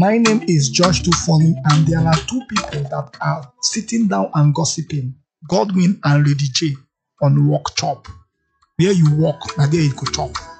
My name is Josh Too Funny, and there are two people that are sitting down and gossiping, Godwin and Lady J, on Walk Chop. Where you walk, now there you go chop.